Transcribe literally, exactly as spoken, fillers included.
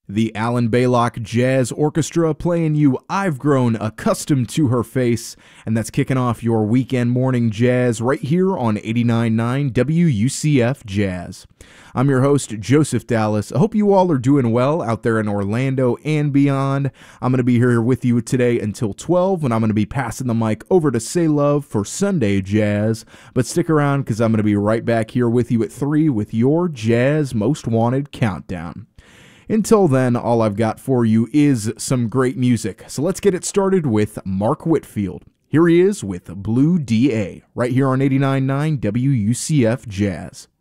The Alan Baylock Jazz Orchestra playing you I've Grown Accustomed to Her Face, and that's kicking off your weekend morning jazz right here on eighty-nine point nine W U C F Jazz. I'm your host, Joseph Dallas. I hope you all are doing well out there in Orlando and beyond. I'm going to be here with you today until twelve, when I'm going to be passing the mic over to Say Love for Sunday Jazz. But stick around, because I'm going to be right back here with you at three with your Jazz Most Wanted Countdown. Until then, all I've got for you is some great music. So let's get it started with Mark Whitfield. Here he is with Blue D A, right here on eighty-nine point nine W U C F Jazz.